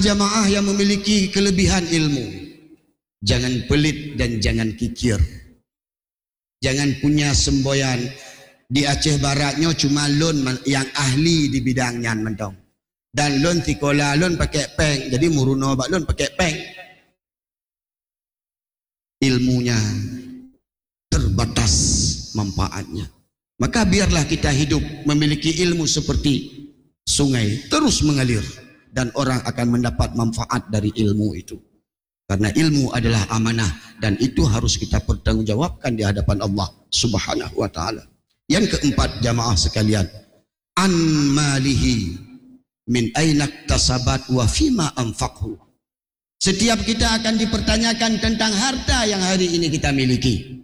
jamaah yang memiliki kelebihan ilmu, jangan pelit dan jangan kikir. Jangan punya semboyan. Di Aceh Baratnya cuma lon yang ahli di bidangnya mentong. Dan lon tikola lon pakai peng. Jadi muruno bak lon pakai peng. Ilmunya terbatas manfaatnya. Maka biarlah kita hidup memiliki ilmu seperti sungai terus mengalir dan orang akan mendapat manfaat dari ilmu itu. Karena ilmu adalah amanah dan itu harus kita pertanggungjawabkan di hadapan Allah Subhanahu wa taala. Yang keempat, jamaah sekalian, an malihi min aina iktasabat wa fima anfaqhu. Setiap kita akan dipertanyakan tentang harta yang hari ini kita miliki.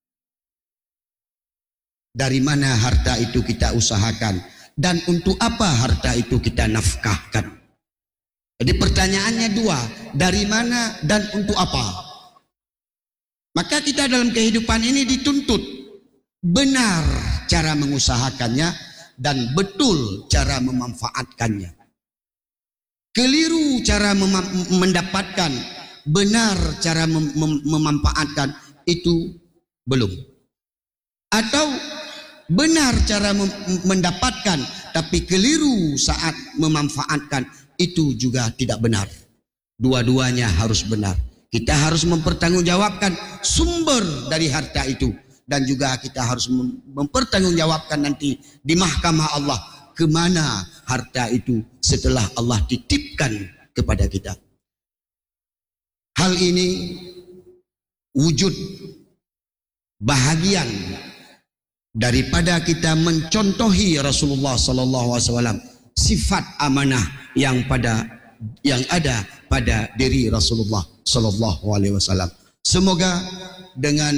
Dari mana harta itu kita usahakan dan untuk apa harta itu kita nafkahkan. Jadi pertanyaannya dua, dari mana dan untuk apa? Maka kita dalam kehidupan ini dituntut benar cara mengusahakannya dan betul cara memanfaatkannya. Keliru cara mendapatkan, benar cara memanfaatkan itu belum. Atau benar cara mendapatkan tapi keliru saat memanfaatkan, itu juga tidak benar. Dua-duanya harus benar. Kita harus mempertanggungjawabkan sumber dari harta itu. Dan juga kita harus mempertanggungjawabkan nanti di mahkamah Allah kemana harta itu setelah Allah titipkan kepada kita. Hal ini wujud bahagian daripada kita mencontohi Rasulullah sallallahu alaihi wasallam, sifat amanah yang ada pada diri Rasulullah sallallahu alaihi wasallam. Semoga dengan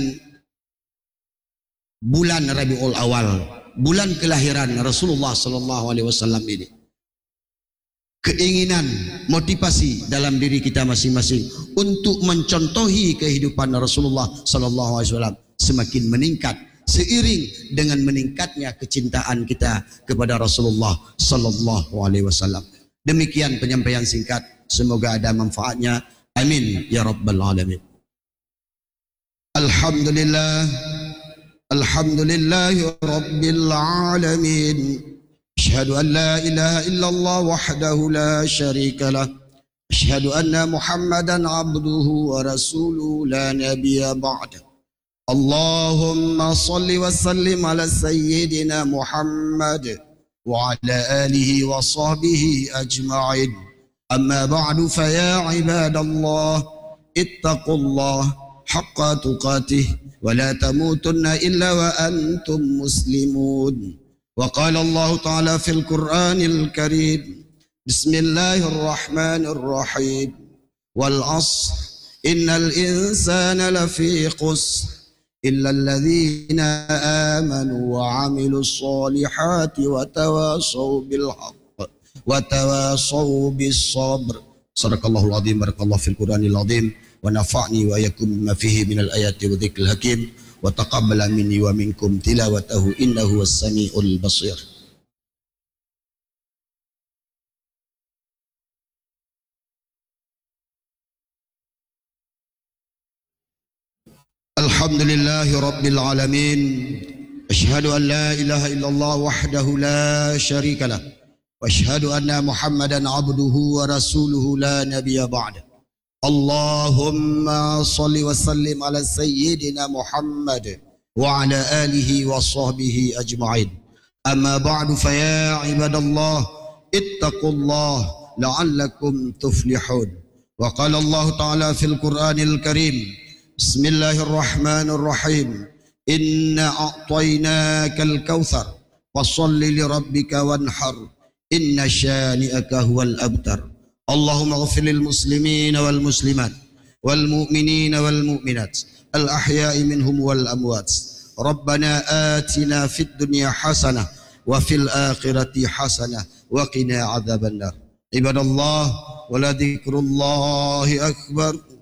bulan Rabiul Awal, bulan kelahiran Rasulullah sallallahu alaihi wasallam ini, keinginan, motivasi dalam diri kita masing-masing untuk mencontohi kehidupan Rasulullah sallallahu alaihi wasallam semakin meningkat seiring dengan meningkatnya kecintaan kita kepada Rasulullah sallallahu alaihi wasallam. Demikian penyampaian singkat, semoga ada manfaatnya. Amin ya rabbal alamin. Alhamdulillah, alhamdulillahi rabbil alamin. Asyhadu an la ilaha illallah wahdahu la syarika lah. Asyhadu anna Muhammadan abduhu wa rasuluhu la nabiyya ba'da. Allahumma salli wa sallim ala sayyidina Muhammad wa ala alihi wa sahbihi ajma'in. Amma ba'du fa ya ibadallah ittaqullah haqqa tuqatih wa la tamutunna illa wa antum muslimun. Wa qala Allah ta'ala fil Qur'anil Karim, Bismillahirrahmanirrahim, wal 'ashr innal insana lafi khusr إلا الذين آمنوا وعملوا الصالحات وتواصوا بالحق وتواصوا بالصبر. صدق الله العظيم. بارك الله في القرآن العظيم ونفعني وإياكم بما فيه من الآيات والذكر الحكيم وتقبل مني ومنكم تلاوته إنه هو السميع البصير. Alhamdulillahi rabbil alamin. Asyhadu an la ilaha illallah wahdahu la syarika lah. Wa asyhadu anna Muhammadan abduhu wa rasuluhu la nabiyya ba'da. Allahumma salli wa sallim ala sayyidina Muhammad wa ala alihi wa sahbihi ajma'in. Amma ba'du fa ya ibadallah ittaqullah la'allakum tuflihun. Wa qala Allah ta'ala fil Qur'anil Karim, Bismillahirrahmanirrahim. Inna a'tainakal kautsar fasholli lirabbika wanhar inna syani'aka huwal abtar. Allahumma ighfir lil muslimina wal muslimat wal mu'minina wal mu'minat al ahya'i minhum wal amwat. Rabbana atina fid dunya hasanah wa fil akhirati hasanah wa qina adzabannar. Ibadallah wa la dzikrullahi akbar.